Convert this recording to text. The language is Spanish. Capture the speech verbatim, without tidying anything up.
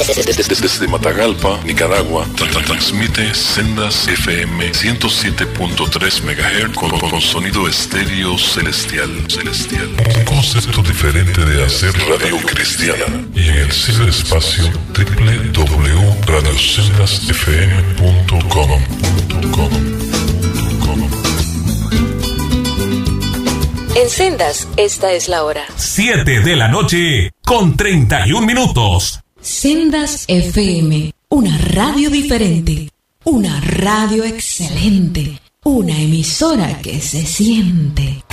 Desde Matagalpa, Nicaragua, transmite Sendas F M ciento siete punto tres megahertz con, con sonido estéreo celestial. celestial. Un concepto diferente de hacer radio cristiana. Y en el ciberespacio doble u doble u doble u punto radio sendas f m punto com. En Sendas, esta es la hora. siete de la noche con treinta y un minutos. Sendas F M, una radio diferente, una radio excelente, una emisora que se siente.